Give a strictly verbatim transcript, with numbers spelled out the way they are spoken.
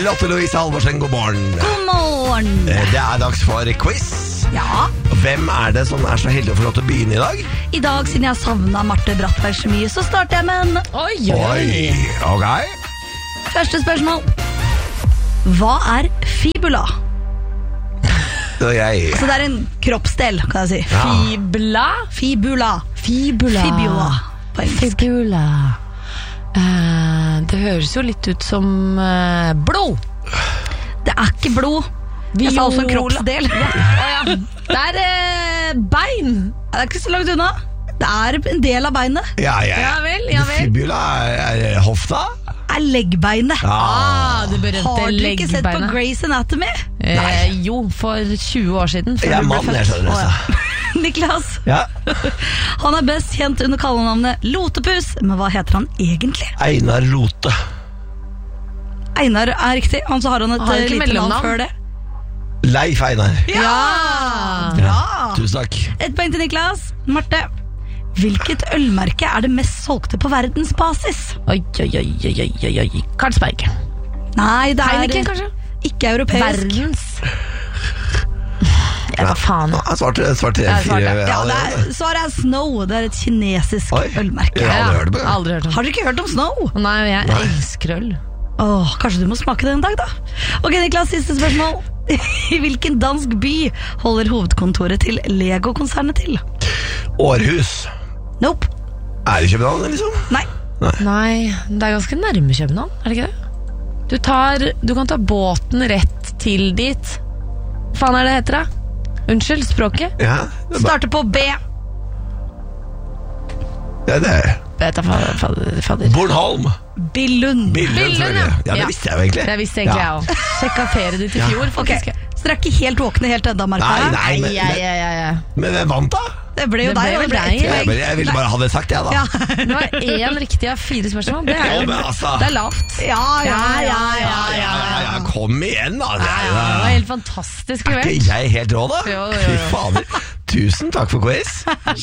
Lotte Louise Halvorsen, god morgen. God morgen. Det er dags for quiz. Ja. Hvem er det som er så heldig å få lov til å begynne i dag? I dag, siden jeg savnet Marte Brattberg så mye, så starter jeg med en Oi, oi, Oi, ok. første spørsmål. Hva er fibula? Så jeg... Så det er en kroppsdel, kan jeg si. Ja. Fibla. Fibula. Fibula. Fibula på engelsk. Fibula. Eh, det høres jo litt ut som eh, blod. Det er ikke blod. Jeg sa også en Viola. kroppsdel. Å ja. Det er eh, bein. Det er ikke så langt unna. Det er en del av beinet. Ja, ja, Ja vel, ja vel. Fibula er, er hofta? Det er leggbeinet. Ah, det berømte Har du ikke sett på leggbeinet. Grey's Anatomy? Eh, jo, for tjue år siden. før Jeg er du ble mann, født. jeg skjønner det. Å, ja. Niklas, Ja. han er best kjent under kallenavnet Lotepus, men hva heter han egentlig? Einar Rote. Einar er riktig, han så har han et Har han eh, ikke lite navn mellomnavn? før det. Leif Einar. Ja! Bra! Tusen takk. Et poeng til Niklas. Marte, hvilket ølmerke er det mest solgte på verdensbasis? Oi, oi, oi, oi, oi, oi. Carlsberg. Nei, det er Heineken, kanskje? ikke europeisk. Verdens. Ja, hva faen. Ja, svarte, svarte Ja, svarte. fire. Ja, det er, svaret er Snow. Det er et kinesisk Oi. ølmerke. Ja. aldri hørt om det. Aldri hørt om. Har dere ikke hørt om Snow? Nei, jeg Nei. elsker øl. Åh, kanskje du må smake det en dag da. Ok, Niklas, siste spørsmål. I hvilken dansk by holder hovedkontoret til Lego-konsernet til? Århus. Nope. Er det København, liksom? Nei. Nei, det er ganske nærme København, er det ikke det? Du, tar, du kan ta båten rett til dit. Hva faen er det heter da? Unnskyld, språket? Ja, det er bare- Starter på B. ja, det er Vet jeg, fader, fader, fader. Bornholm. Billund. Billund, Billund, selvfølgelig. ja. Ja, det Ja. visste jeg jo egentlig. Det visste egentlig Ja. jeg også. Sjekka ferien ditt i fjor, Ok, faktisk. så dere er ikke helt våkne helt enda, Marka? Nei, her? nei, men, ja, ja, ja, ja. men hvem vant da? Det ble jo Det deg, ble og det vel ble deg, ett ja. Jeg, poeng. jeg ville bare ha det sagt, jeg da. Ja. Det var én riktig av fire spørsmål. Det er, Ja, jo- men altså. det er lavt. Ja, ja, ja, ja, Ja, ja, ja, ja, kom igjen da. Det Ja, er, ja, det var helt fantastisk er levert. ikke jeg helt rå da? Jo, jo, jo. Fy fader. Tusen takk for quiz.